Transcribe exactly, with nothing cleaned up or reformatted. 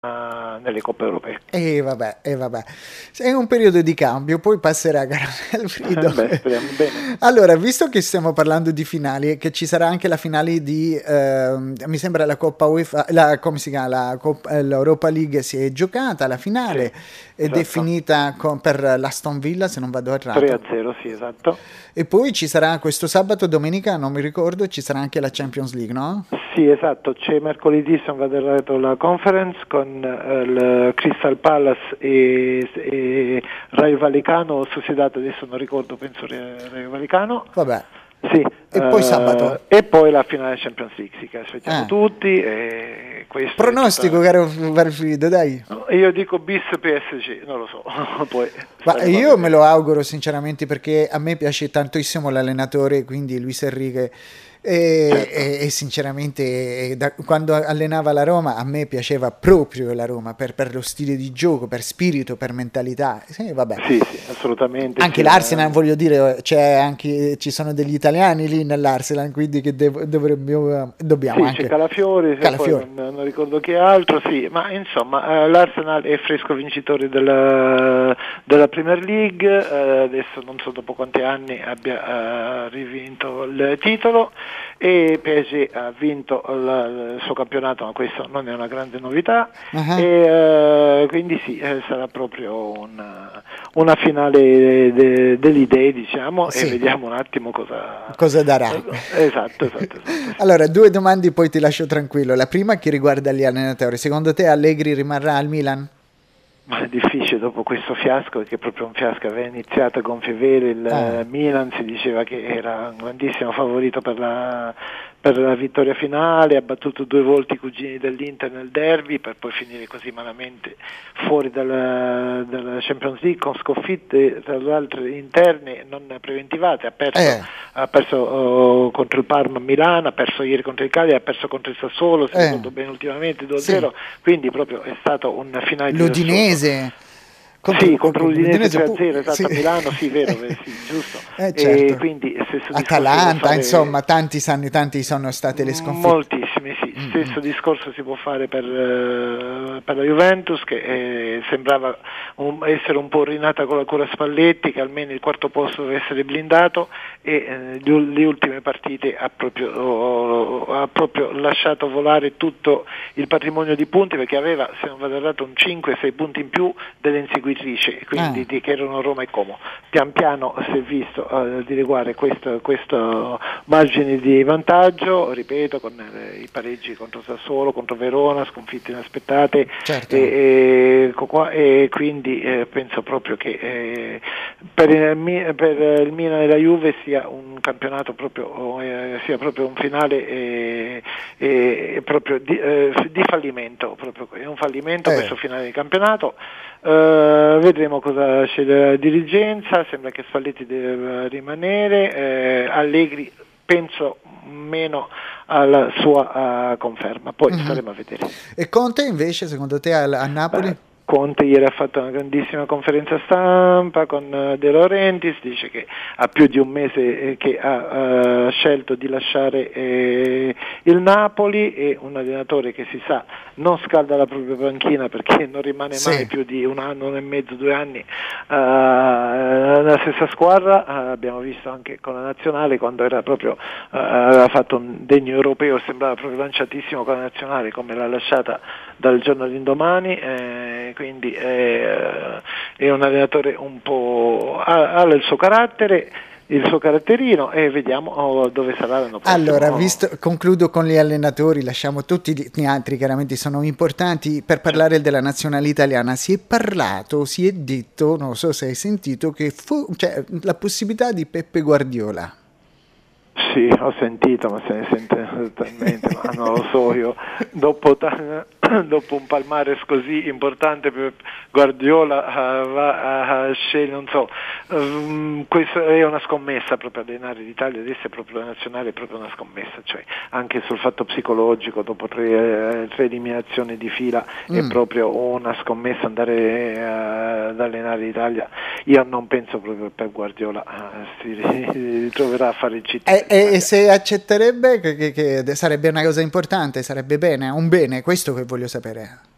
nelle coppe europee. E vabbè, e vabbè. È un periodo di cambio, poi passerà, caro Elfrido. Beh, speriamo bene. Allora, visto che stiamo parlando di finali e che ci sarà anche la finale di, eh, mi sembra la Coppa UEFA, la, come si chiama, la Coppa, l'Europa League si è giocata, la finale sì, ed esatto. è finita con, per l'Aston Villa, se non vado errato. tre a zero, sì, esatto. E poi ci sarà questo sabato, domenica, non mi ricordo, ci sarà anche la Champions League, no? Sì, esatto, c'è mercoledì, se non vado errato, la Conference con eh, il Crystal Palace e, e Rayo Vallecano, Sociedad, adesso non ricordo, penso Rayo Vallecano. Vabbè. Sì, e poi uh, sabato e poi la finale Champions League, sì, che aspettiamo eh. tutti e questo pronostico tutta... caro Elfrido, dai. Io dico bis P S G, non lo so. Poi, ma io me lo auguro sinceramente, perché a me piace tantissimo l'allenatore, quindi Luis Enrique. E, certo. e, e sinceramente da, quando allenava la Roma a me piaceva proprio la Roma per, per lo stile di gioco, per spirito, per mentalità. Sì, vabbè. Sì, sì, assolutamente. Anche sì, l'Arsenal, eh. voglio dire, c'è anche, ci sono degli italiani lì nell'Arsenal, quindi che dev, dovremmo, dobbiamo sì, anche... c'è Calafiori, Calafiori. Poi non, non ricordo che altro, sì, ma insomma eh, l'Arsenal è fresco vincitore della, della Premier League, eh, adesso non so dopo quanti anni abbia eh, rivinto il titolo, e P S G ha vinto la, il suo campionato, ma questo non è una grande novità, uh-huh. e eh, quindi sì, eh, sarà proprio una, una finale de, de, delle idee, diciamo, sì. E vediamo un attimo cosa, cosa darà. Esatto, esatto, esatto. Allora, due domande poi ti lascio tranquillo. La prima che riguarda gli allenatori. Secondo te Allegri rimarrà al Milan? Ma è difficile dopo questo fiasco, che è proprio un fiasco, aveva iniziato a gonfie vele il eh. Milan, si diceva che era un grandissimo favorito per la, per la vittoria finale, ha battuto due volte i cugini dell'Inter nel derby per poi finire così malamente fuori dalla, dalla Champions League con sconfitte tra l'altro interne non preventivate, ha perso, eh. ha perso oh, contro il Parma a Milano, ha perso ieri contro il Cagliari, ha perso contro il Sassuolo, se eh. ricordo bene ultimamente due a zero, sì. Quindi proprio è stato un finale l'Udinese Contro, sì, contro l'Udinese tre a zero, esatto, sì. A Milano, sì, vero, sì, giusto. Eh, certo. E quindi Atalanta, fare... insomma, tanti sanno, tanti sono state le sconfitte. Moltissimi, sì. Mm-hmm. Stesso discorso si può fare per, uh, per la Juventus, che eh, sembrava un, essere un po' rinata con la cura Spalletti, che almeno il quarto posto deve essere blindato, e eh, le ultime partite ha proprio, oh, ha proprio lasciato volare tutto il patrimonio di punti, perché aveva, se non vado errato, un cinque sei punti in più delle inseguitrici, quindi ah. di, che erano Roma e Como. Pian piano si è visto uh, dileguare questo, questo margine di vantaggio, ripeto, con eh, i pareggi contro Sassuolo, contro Verona, sconfitte inaspettate, certo. e, e, e quindi eh, penso proprio che eh, per, il, per il Milan e la Juve sia un campionato proprio, eh, sia proprio un finale eh, eh, proprio di, eh, di fallimento, proprio, è un fallimento eh. questo finale di campionato. Uh, vedremo cosa c'è della dirigenza, sembra che Spalletti deve rimanere, eh, Allegri penso meno alla sua uh, conferma, poi uh-huh. staremo a vedere. E Conte invece secondo te a, a Napoli? Uh, Conte ieri ha fatto una grandissima conferenza stampa con uh, De Laurentiis, dice che ha più di un mese eh, che ha uh, scelto di lasciare eh, il Napoli, e un allenatore che si sa non scalda la propria panchina perché non rimane sì. mai più di un anno, un anno e mezzo, due anni uh, nella stessa squadra. Uh, abbiamo visto anche con la nazionale, quando era proprio uh, aveva fatto un degno europeo, sembrava proprio lanciatissimo con la nazionale, come l'ha lasciata dal giorno all'indomani, eh, quindi è, è un allenatore un po' ha, ha il suo carattere, il suo caratterino, e vediamo oh, dove sarà l'anno prossimo. Allora, visto, concludo con gli allenatori, lasciamo tutti gli altri, chiaramente sono importanti, per parlare della nazionale italiana. Si è parlato, si è detto, non so se hai sentito, che fu, cioè, la possibilità di Peppe Guardiola. Sì, ho sentito, ma se ne sente talmente, ma non lo so io, dopo, ta- dopo un palmares così importante per Guardiola uh, va a scegliere, non so, um, questa è una scommessa proprio allenare l'Italia, adesso è proprio la nazionale, è proprio una scommessa, cioè anche sul fatto psicologico, dopo tre, tre eliminazioni di fila, mm. è proprio una scommessa andare uh, ad allenare l'Italia. Io non penso proprio che per Guardiola uh, si ritroverà a fare il C T. E, e, e se accetterebbe, che, che, che sarebbe una cosa importante, sarebbe bene, un bene, questo che voglio sapere.